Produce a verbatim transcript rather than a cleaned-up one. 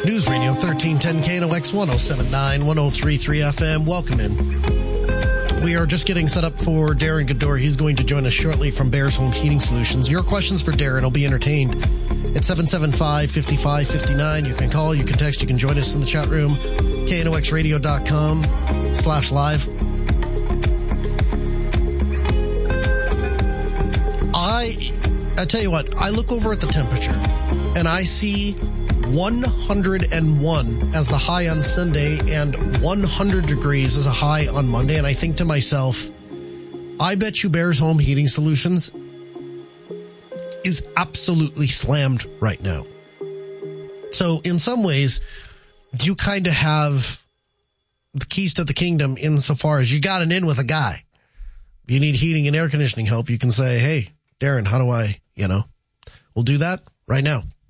News Radio thirteen ten K N O X one oh seven point nine, one oh three point three F M. Welcome in. We are just getting set up for Darren Gador. He's going to join us shortly from Bears Home Heating Solutions. Your questions for Darren will be entertained at seven seven five, five five five nine. You can call, you can text, you can join us in the chat room. K N O X radio dot com slash live. I, I tell you what, I look over at the temperature and I see one hundred one as the high on Sunday and one hundred degrees as a high on Monday. And I think to myself, I bet you Bears Home Heating Solutions is absolutely slammed right now. So in some ways, you kind of have the keys to the kingdom insofar as you got an in with a guy. You need heating and air conditioning help. You can say, hey, Darren, how do I, you know, we'll do that right now.